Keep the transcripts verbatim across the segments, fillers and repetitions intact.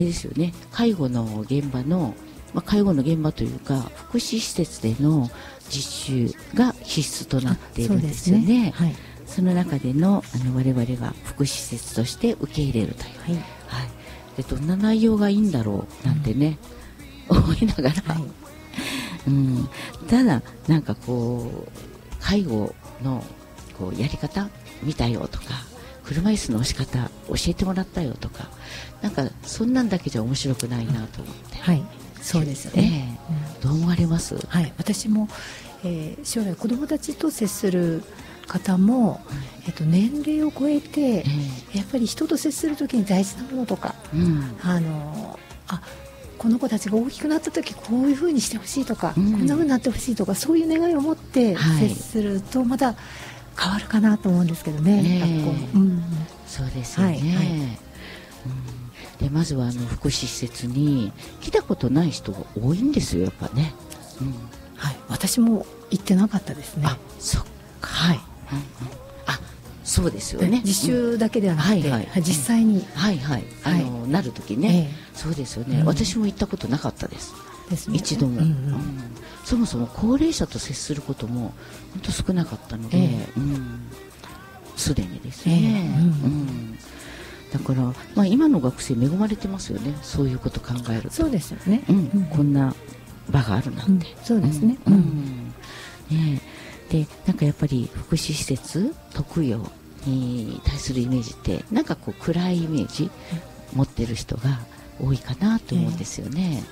ですよね、介護の現場の、まあ、介護の現場というか福祉施設での実習が必須となっているんですよね。 そ, ね、はい、その中での、あの我々が福祉施設として受け入れるという、はいはい、でどんな内容がいいんだろうなんてね、うん、思いながら、はい、うん、ただなんかこう介護のこうやり方見たよとか、車椅子の押し方教えてもらったよとか、なんかそんなんだけじゃ面白くないなと思って、うん、はい、そうですよね、えー、どう思われます？ はい、私も、えー、将来子どもたちと接する方も、うん、えっと、年齢を超えて、えー、やっぱり人と接するときに大事なものとか、うん、あのあこの子たちが大きくなったときこういうふうにしてほしいとか、うん、こんなふうになってほしいとか、そういう願いを持って接するとまた変わるかなと思うんですけどね、ね、学校も、うん、 そうですよね、はいはい、うん、でまずはあの福祉施設に来たことない人が多いんですよ、やっぱね、うん、 はい、私も行ってなかったですね。 あ、そっか、はい、うんうん、あ、そうですよね、 実習だけではなくて、うん、はいはい、実際に、 はいはい、あの、はい、なるときね、えー、そうですよね、うん、私も行ったことなかったです、ですね、一度も、うんうんうん、そもそも高齢者と接することも本当少なかったので、すで、えーうん、にですね、えーうんうん、だから、まあ、今の学生恵まれてますよね、そういうこと考えると。 そうですよね、 うんうん、こんな場があるなんて、 うん、そうですね、うんうんね、でなんかやっぱり福祉施設特養に対するイメージってなんかこう暗いイメージ持ってる人が多いかなと思うんですよね、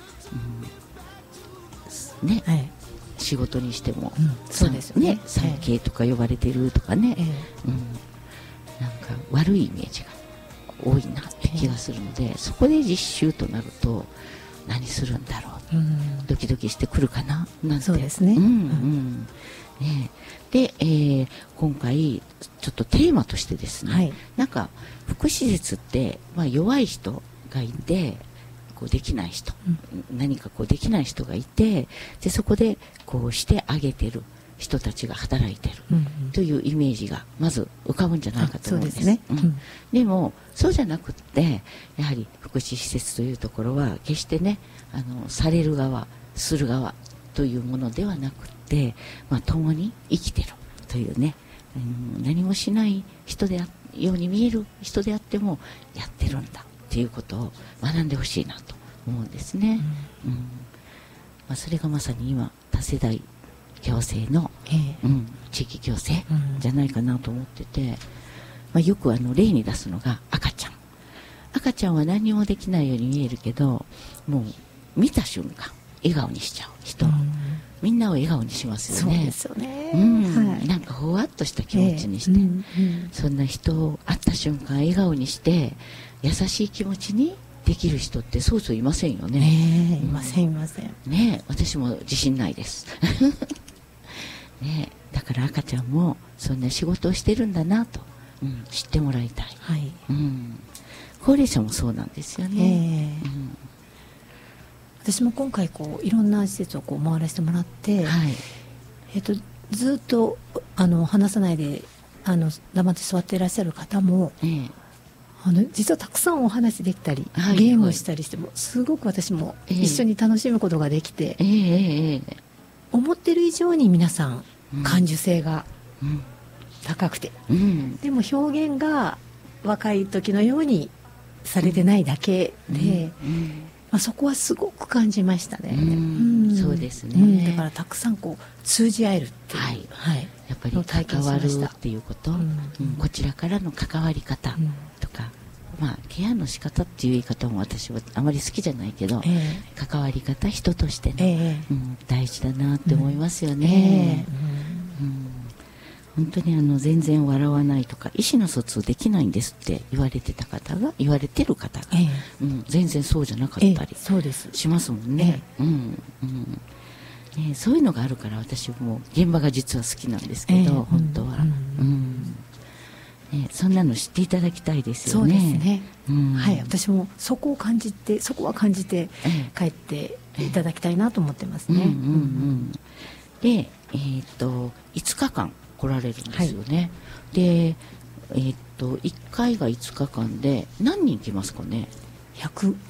えーうん、ね、はい、仕事にしても、うん、そうですよね、産経とか呼ばれてるとかね、えーうん、なんか悪いイメージが多いなって気がするので、えー、そこで実習となると何するんだろう、うん、ドキドキしてくるかななんて。 そうですね、 うんうんね、で、えー、今回ちょっとテーマとしてですね、はい、なんか福祉施設って、まあ、弱い人がいてこうできない人、うん、何かこうできない人がいて、でそこでこうしてあげてる人たちが働いてるというイメージがまず浮かぶんじゃないかと思うんです。そうですね、うん、でもそうじゃなくってやはり福祉施設というところは決してね、あのされる側する側というものではなくて、まあ、共に生きてるというね、うん、何もしない人であように見える人であってもやってるんだっていうことを学んでほしいなと思うんですね、うんうん、まあ、それがまさに今多世代共生の、えーうん、地域共生じゃないかなと思ってて、まあ、よくあの例に出すのが赤ちゃん赤ちゃんは何もできないように見えるけど、もう見た瞬間笑顔にしちゃう人、うん、みんなを笑顔にしますよね。そうですよね、うん、はい、なんかほわっとした気持ちにして、えーうんうん、そんな人を会った瞬間笑顔にして優しい気持ちにできる人ってそうそういませんよね、 えー、いませんいませんね、私も自信ないですね、だから赤ちゃんもそんな仕事をしてるんだなと、うん、知ってもらいたい、はい、うん、高齢者もそうなんですよね、えーうん、 私も今回こういろんな施設をこう回らせてもらって、はい、えー、とずっとあの話さないであの黙って座っていらっしゃる方も、えー、あの実はたくさんお話できたり、はい、ゲームをしたりしてもすごく私も一緒に楽しむことができて、えーえー、思ってる以上に皆さん感受性が高くて、うんうん、でも表現が若い時のようにされてないだけで、うんうん、まあ、そこはすごく感じましたね、うんうん、そうですね、うん、だからたくさんこう通じ合えるっていう、はいはい、 やっぱり関わるっていうこと、うんうん、こちらからの関わり方とか、うん、まあ、ケアの仕方っていう言い方も私はあまり好きじゃないけど、えー、関わり方人としての、えーうん、大事だなって思いますよね、うんえーうん本当にあの全然笑わないとか意思の疎通できないんですって言われてた方が言われてる方が、えーうん、全然そうじゃなかったりしますもんね、えーうんうんね、そういうのがあるから私も現場が実は好きなんですけど、えー、本当は、うんうんね、そんなの知っていただきたいですよね。 そうですね、うん、はい、私もそこを感じてそこは感じて帰っていただきたいなと思ってますね。 で、えー、といつかかん来られるんですよね、はい、で、えー、っといっかいがいつかかんで何人来ますかね。 ひゃく